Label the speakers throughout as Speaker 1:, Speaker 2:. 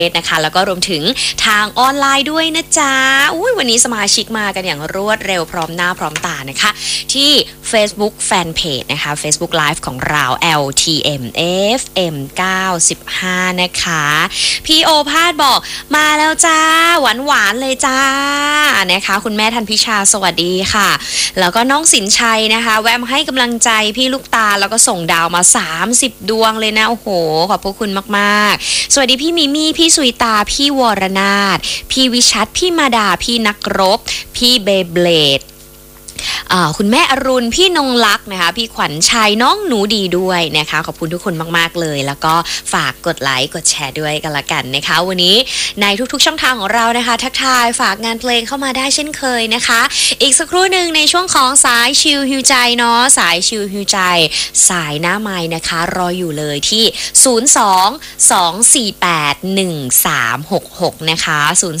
Speaker 1: นะคะแล้วก็รวมถึงทางออนไลน์ด้วยนะจ๊ะวันนี้สมาชิกมากันอย่างรวดเร็วพร้อมหน้าพร้อมตานะคะที่ Facebook Fanpage นะคะ Facebook Live ของเรา LTM FM 95นะคะพี่โอภาสบอกมาแล้วจ้าหวานเลยจ้านะคะคุณแม่ทันพิชาสวัสดีค่ะแล้วก็น้องสินชัยนะคะแวะมาให้กำลังใจพี่ลูกตาแล้วก็ส่งดาวมา30ดวงเลยนะโอ้โหขอบพระคุณมากๆสวัสดีพี่มิมี่พี่สุยตาพี่วรนาถพี่วิชัดพี่มาดาพี่นักรบพี่เบเบลดคุณแม่อรุณพี่นงลักษณ์นะคะพี่ขวัญชัยน้องหนูดีด้วยนะคะขอบคุณทุกคนมากๆเลยแล้วก็ฝากกดไลค์กดแชร์ด้วยกันละกันนะคะวันนี้ในทุกๆช่องทางของเรานะคะทักทายฝากงานเพลงเข้ามาได้เช่นเคยนะคะอีกสักครู่หนึ่งในช่วงของสายชิลฮิวใจเนาะสายชิลฮิวใจสายหน้าไม้นะคะรออยู่เลยที่02-248-1366นะคะ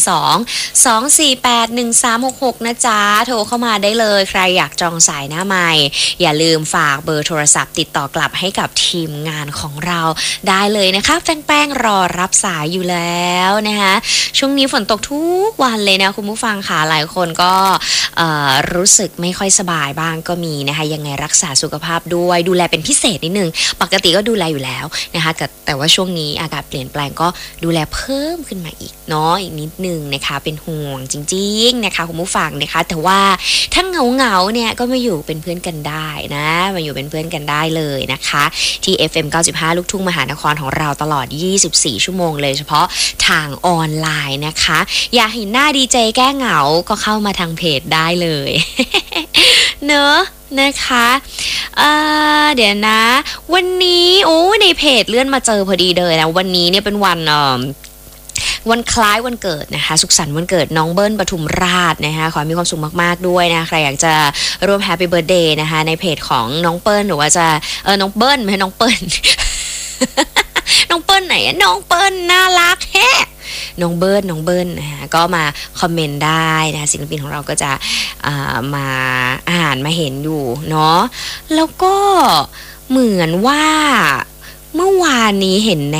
Speaker 1: 02-248-1366นะจ๊ะโทรเข้ามาได้เลยใครอยากจองสายหน้าไมค์อย่าลืมฝากเบอร์โทรศัพท์ติดต่อกลับให้กับทีมงานของเราได้เลยนะคะแป้งรอรับสายอยู่แล้วนะคะช่วงนี้ฝนตกทุกวันเลยนะคุณผู้ฟังค่ะหลายคนก็รู้สึกไม่ค่อยสบายบ้างก็มีนะคะยังไงรักษาสุขภาพด้วยดูแลเป็นพิเศษนิดนึงปกติก็ดูแลอยู่แล้วนะคะแต่ว่าช่วงนี้อากาศเปลี่ยนแปลงก็ดูแลเพิ่มขึ้นมาอีกเนาะอีกนิดนึงนะคะเป็นห่วงจริงๆนะคะคุณผู้ฟังนะคะแต่ว่าถ้าเหงาเนี่ยก็มาอยู่เป็นเพื่อนกันได้นะมาอยู่เป็นเพื่อนกันได้เลยนะคะที่ FM 95ลูกทุ่งมหานครของเราตลอด24ชั่วโมงเลยเฉพาะทางออนไลน์นะคะอยากเห็นหน้าดีเจแก้เหงาก็เข้ามาทางเพจได้เลย เนอะนะคะเดี๋ยวนะวันนี้ในเพจเลื่อนมาเจอพอดีเลยนะวันนี้เนี่ยเป็นวันคล้ายวันเกิดนะคะสุขสันต์วันเกิดน้องเบิ้ลปทุมราชนะคะขอให้มีความสุขมากๆด้วยนะใครอยากจะร่วมแฮปปี้เบิร์ธเดย์นะคะในเพจของน้องเปิ้ลหรือว่าจะน้องเบิ้ลไม่ใช่น้องเปิ้ล น้องเปิ้ลไหนน้องเปิ้ลน่ารักแฮะน้องเบิ้ลนะคะก็มาคอมเมนต์ได้นะศิลปินของเราก็จะมาอ่านมาเห็นอยู่เนาะแล้วก็เหมือนว่าเมื่อวานนี้เห็นใน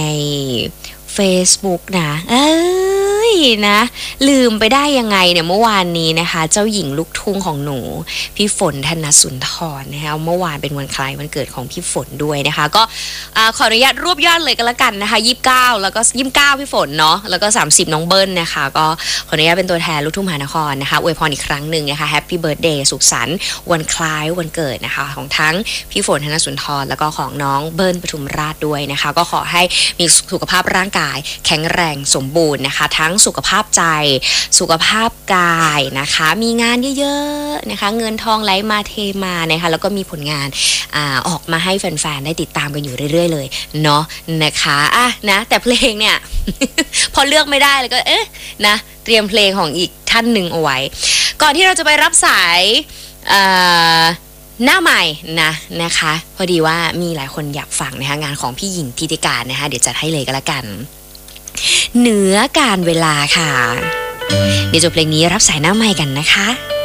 Speaker 1: Facebook นะนะลืมไปได้ยังไงเนี่ยเมื่อวานนี้นะคะเจ้าหญิงลูกทุ่งของหนูพี่ฝนธนสุนทรนะคะเมื่อวานเป็นวันคล้ายวันเกิดของพี่ฝนด้วยนะคะก็ขออนุญาตรวบยอดเลยก็แล้วกันนะคะ29แล้วก็29พี่ฝนเนาะแล้วก็30น้องเบิ้ลนะคะก็ขออนุญาตเป็นตัวแทนลูกทุ่งมหานครนะคะอวยพรอีกครั้งหนึ่งนะคะแฮปปี้เบิร์ธเดย์สุขสันต์วันคล้ายวันเกิดนะคะของทั้งพี่ฝนธนสุนทรแล้วก็ของน้องเบิ้ลปทุมราชด้วยนะคะก็ขอให้มีสุขภาพร่างกายแข็งแรงสมบูรณ์นะคะทั้งสุขภาพใจสุขภาพกายนะคะมีงานเยอะๆนะคะเงินทองไหลมาเทมานะคะแล้วก็มีผลงานออกมาให้แฟนๆได้ติดตามกันอยู่เรื่อยๆเลยเนาะนะคะนะแต่เพลงเนี่ย พอเลือกไม่ได้แล้วก็นะเตรียมเพลงของอีกท่านหนึ่งเอาไว้ก่อนที่เราจะไปรับสายหน้าใหม่นะคะพอดีว่ามีหลายคนอยากฟังนะคะงานของพี่หญิงทิติการนะคะเดี๋ยวจัดให้เลยก็แล้วกันเหนือการเวลาค่ะเดี๋ยวจบเพลงนี้รับสายหน้าใหม่กันนะคะ